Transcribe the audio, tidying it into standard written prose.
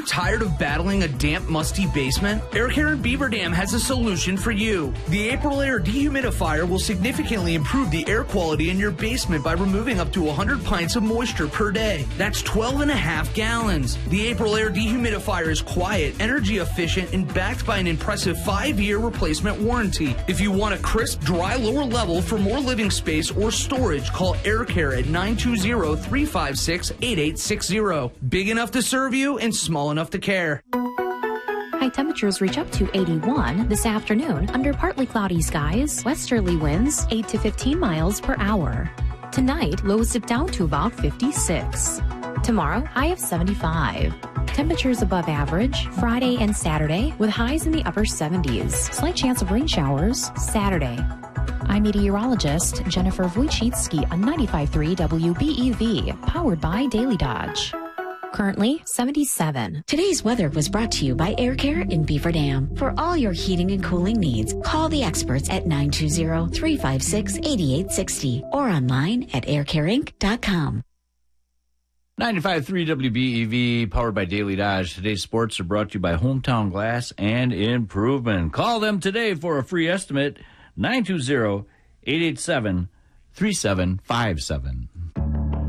tired of battling a damp, musty basement? Air Care in Beaver Dam has a solution for you. The April Air Dehumidifier will significantly improve the air quality in your basement by removing up to 100 pints of moisture per day. That's 12.5 gallons. The April Air Dehumidifier is quiet, energy efficient, and backed by an impressive 5-year replacement warranty. If you want a crisp, dry lower level for more living space or storage, call Air Care at 920-356-8860. Big enough to serve you and small enough to care. High temperatures reach up to 81 this afternoon under partly cloudy skies, westerly winds 8 to 15 miles per hour. Tonight, lows dip down to about 56. Tomorrow, high of 75. Temperatures above average Friday and Saturday with highs in the upper 70s. Slight chance of rain showers Saturday. I'm meteorologist Jennifer Wojcicki on 95.3 WBEV, powered by Daily Dodge. Currently 77. Today's weather was brought to you by Air Care in Beaver Dam. For all your heating and cooling needs, call the experts at 920-356-8860 or online at aircareinc.com. 95.3 WBEV, powered by Daily Dodge. Today's sports are brought to you by Hometown Glass and Improvement. Call them today for a free estimate, 920-887-3757.